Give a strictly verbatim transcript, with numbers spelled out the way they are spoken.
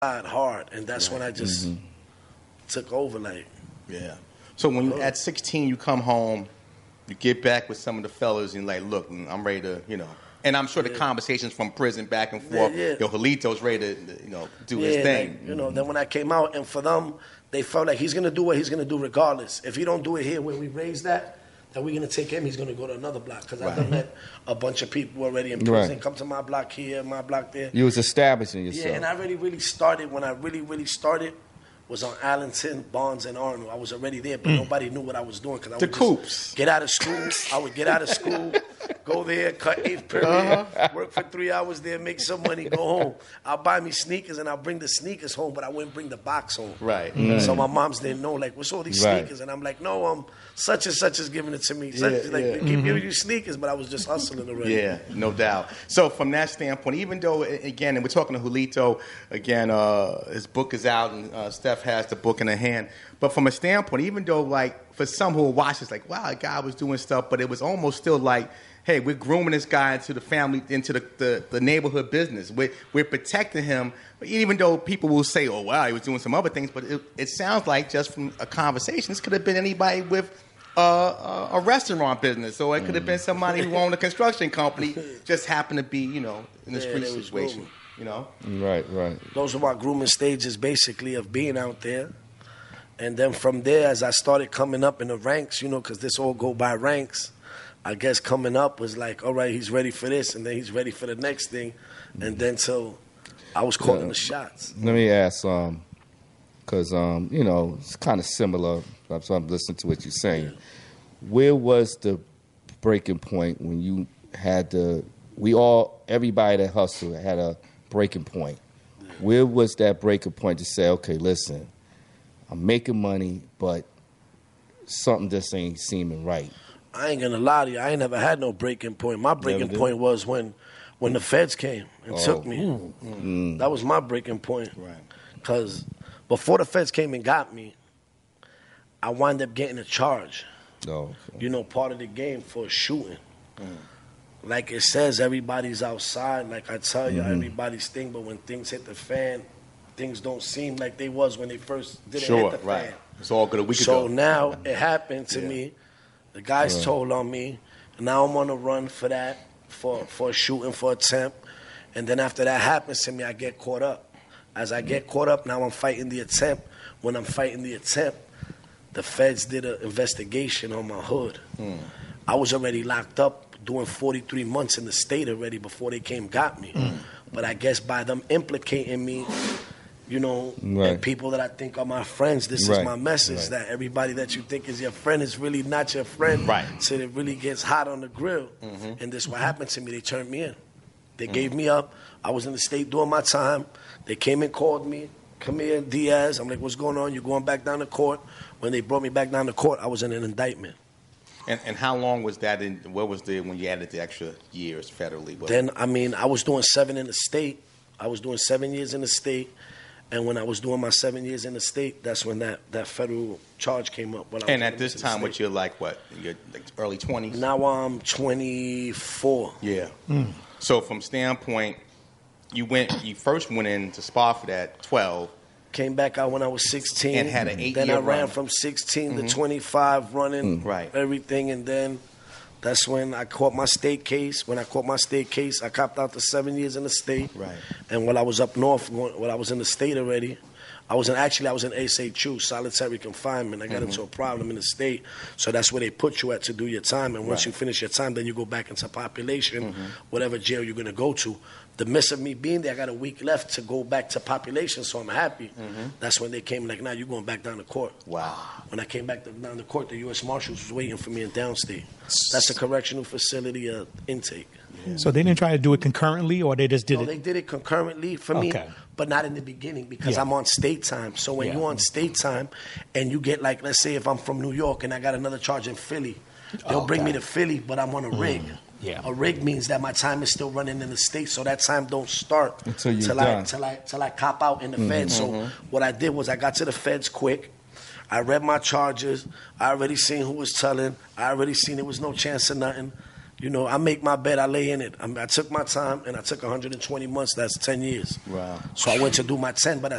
hard, and that's right. when I just mm-hmm. took over. Like, yeah. So when you, at sixteen you come home, you get back with some of the fellas, and like, look, I'm ready to, you know. And I'm sure the yeah. conversations from prison back and forth, yeah, yeah. yo, Julito's ready to, you know, do yeah, his thing. Like, you know, then when I came out, and for them, they felt like he's gonna do what he's gonna do regardless. If he don't do it here where we raised that, then we're gonna take him. He's gonna go to another block because right. I've met a bunch of people already in prison. Right. Come to my block here, my block there. You was establishing yourself. Yeah, and I really, really started when I really, really started. Was on Allenton, Barnes, and Arnold. I was already there, but mm. nobody knew what I was doing because I the would coops. Just get out of school. I would get out of school, go there, cut eighth period, uh-huh. work for three hours there, make some money, go home. I'll buy me sneakers and I'll bring the sneakers home, but I wouldn't bring the box home. Right. Mm. So my moms didn't know, like, what's all these right. sneakers? And I'm like, no, um, such and such is giving it to me. Such, yeah, like, yeah. they keep mm-hmm. giving you sneakers, but I was just hustling already. Yeah, no doubt. So from that standpoint, even though, again, and we're talking to Julito, again, uh, his book is out, and uh, Steph has the book in her hand. But from a standpoint, even though, like, for some who watch this, like, wow, a guy was doing stuff, but it was almost still like, hey, we're grooming this guy into the family, into the, the, the neighborhood business. We're, we're protecting him, even though people will say, oh, wow, he was doing some other things. But it, it sounds like, just from a conversation, this could have been anybody with uh, a restaurant business, or it could have been somebody who owned a construction company, just happened to be, you know, in the yeah, street situation. You know? Right, right. Those are my grooming stages, basically, of being out there. And then from there, as I started coming up in the ranks, you know, because this all go by ranks, I guess coming up was like, all right, he's ready for this, and then he's ready for the next thing. And then till I was calling uh, the shots. Let me ask, um, because, um, you know, it's kind of similar. So I'm listening to what you're saying. Yeah. Where was the breaking point when you had the, we all, everybody that hustled had a breaking point. Yeah. Where was that breaking point to say, okay, listen, I'm making money, but something just ain't seeming right? I ain't gonna lie to you. I ain't never had no breaking point. My breaking point was when when the feds came and oh. took me. Mm. Mm. That was my breaking point. Right. Because before the feds came and got me, I wound up getting a charge. Oh, okay. You know, part of the game for shooting. Mm. Like it says, everybody's outside. Like I tell you, mm-hmm. everybody's thing. But when things hit the fan, things don't seem like they was when they first didn't sure, hit the right. fan. It's all good a week so ago. So now it happened to yeah. me. The guys right. told on me. And now I'm on a run for that, for, for a shooting, for attempt. And then after that happens to me, I get caught up. As I get caught up, now I'm fighting the attempt. When I'm fighting the attempt, the feds did an investigation on my hood. Mm. I was already locked up doing forty-three months in the state already before they came got me. Mm. But I guess by them implicating me, you know, right. and people that I think are my friends, this right. is my message, right. that everybody that you think is your friend is really not your friend. Right. So it really gets hot on the grill. Mm-hmm. And this what happened to me. They turned me in. They mm. gave me up. I was in the state doing my time. They came and called me. Come here, Diaz. I'm like, what's going on? You're going back down to court. When they brought me back down to court, I was in an indictment. And, and how long was that? In, what was the when you added the extra years federally? What then, I mean, I was doing seven in the state. I was doing seven years in the state. And when I was doing my seven years in the state, that's when that, that federal charge came up. When I and at this time, what you're like, what? You're like early twenties? Now I'm twenty-four. Yeah. Mm. So from standpoint, you went. You first went into Spofford at twelve. Came back out when I was sixteen. And had an eight-year Then I ran run. from sixteen mm-hmm. to twenty-five, running mm. right. everything. And then that's when I caught my state case. When I caught my state case, I copped out the seven years in the state. Right. And when I was up north, when I was in the state already, I was in, actually, I was in S H U, solitary confinement. I got mm-hmm. into a problem in the state. So that's where they put you at to do your time. And once right. you finish your time, then you go back into population, mm-hmm. whatever jail you're going to go to. The miss of me being there, I got a week left to go back to population, so I'm happy. Mm-hmm. That's when they came like, now you're going back down to court. Wow. When I came back to, down to court, the U S Marshals was waiting for me in downstate. That's a correctional facility uh, intake. Yeah. So they didn't try to do it concurrently, or they just did no, it? they did it concurrently for okay. me, but not in the beginning because yeah. I'm on state time. So when yeah. you're on state time and you get like, let's say if I'm from New York and I got another charge in Philly, they'll okay. bring me to Philly, but I'm on a rig. Mm. Yeah. A rig means that my time is still running in the state, so that time don't start until you're till done. I, till I, till I cop out in the mm-hmm. feds. So mm-hmm. what I did was I got to the feds quick. I read my charges. I already seen who was telling. I already seen there was no chance of nothing. You know, I make my bed, I lay in it. I, I took my time, and I took one hundred twenty months. That's ten years. Wow. So I went to do my ten, but I